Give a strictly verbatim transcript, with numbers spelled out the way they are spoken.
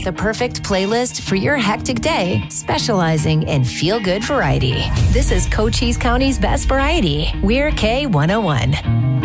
the perfect playlist for your hectic day, specializing in feel-good variety. This is Cochise County's best variety. We're K one oh one.